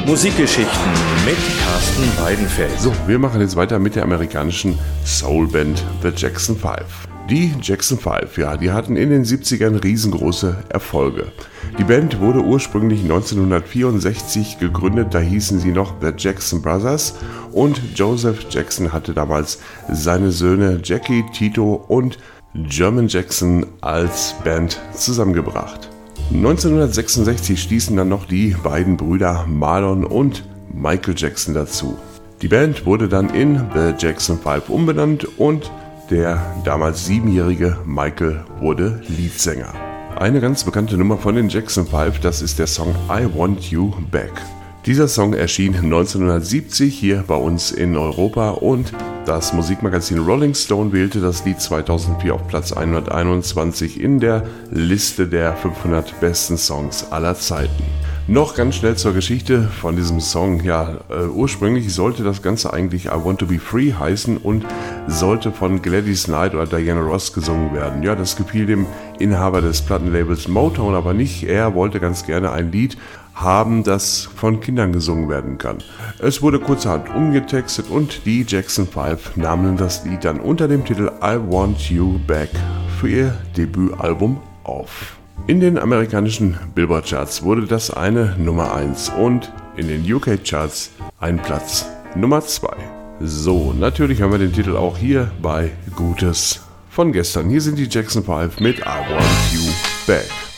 Musikgeschichten mit Carsten Weidenfeld. So, wir machen jetzt weiter mit der amerikanischen Soulband The Jackson 5. Die Jackson 5, ja, die hatten in den 70ern riesengroße Erfolge. Die Band wurde ursprünglich 1964 gegründet, da hießen sie noch The Jackson Brothers und Joseph Jackson hatte damals seine Söhne Jackie, Tito und German Jackson als Band zusammengebracht. 1966 stießen dann noch die beiden Brüder Marlon und Michael Jackson dazu. Die Band wurde dann in The Jackson 5 umbenannt und der damals 7-jährige Michael wurde Leadsänger. Eine ganz bekannte Nummer von den Jackson 5, das ist der Song I Want You Back. Dieser Song erschien 1970 hier bei uns in Europa und das Musikmagazin Rolling Stone wählte das Lied 2004 auf Platz 121 in der Liste der 500 besten Songs aller Zeiten. Noch ganz schnell zur Geschichte von diesem Song. Ja, ursprünglich sollte das Ganze eigentlich I Want to Be Free heißen und sollte von Gladys Knight oder Diana Ross gesungen werden. Ja, das gefiel dem Inhaber des Plattenlabels Motown aber nicht. Er wollte ganz gerne ein Lied haben, das von Kindern gesungen werden kann. Es wurde kurzerhand umgetextet und die Jackson 5 nahmen das Lied dann unter dem Titel I Want You Back für ihr Debütalbum auf. In den amerikanischen Billboard-Charts wurde das eine Nummer 1 und in den UK-Charts ein Platz Nummer 2. So, natürlich haben wir den Titel auch hier bei Gutes von gestern. Hier sind die Jackson 5 mit I Want You Back.